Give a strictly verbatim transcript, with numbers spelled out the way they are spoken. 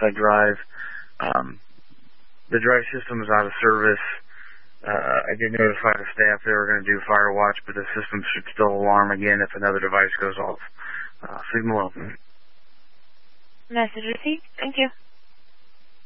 multi-drive. Um, the drive system is out of service. Uh, I did notify the staff they were going to do fire watch, but the system should still alarm again if another device goes off. Uh, signal open. Message received. Thank you.